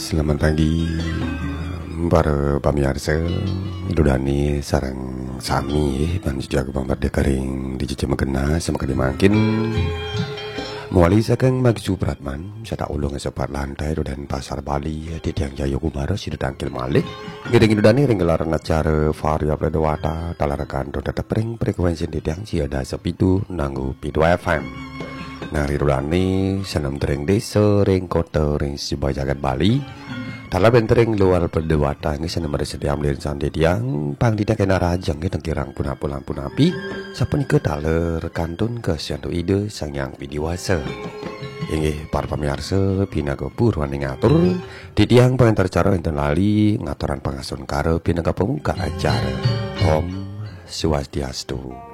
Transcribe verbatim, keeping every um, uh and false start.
Selamat pagi para pamirsa. Idudani sarang sami pan jaga pambar kering di cici magena semakin makin muali sakang magju pratman saya ulung sepat lantai dan pasar Bali di tiang Jaya Kumara sido tangkil malik gedeng idudani ringgelaran acara varia predawata talarakan do tetap ring frekuensi di tiang siada sepitu nanggu pidu F M. Nah, rirudani senam tering desa ring kota ring Sibai Jagat Bali. Dalam bentering luar perdewata ini senam ada sediam lirin sandi diang pang di kena rajang kita kirang pun pulang pun api sapun ke taler kantun ke siantu ide sang yang pidiwasa. Ini para pamirsa pinaga puruan ngatur di tiang pengantar cara enten lali ngaturan pengasun karo pinaga pemuka acara. Om Swastiastu.